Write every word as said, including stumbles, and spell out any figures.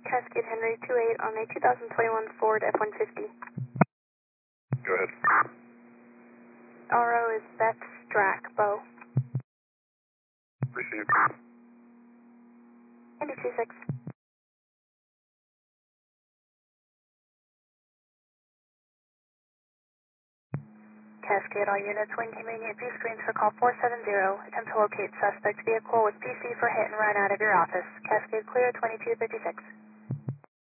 Cascade Henry two eight on a two thousand twenty-one Ford F one fifty. Go ahead. R O is Beth Strack, Bo. Received. Indy two six. Cascade, all units, wing convenient view screens for call four seven zero. Attempt to locate suspect vehicle with P C for hit and run out of your office. Cascade clear, twenty-two fifty-six.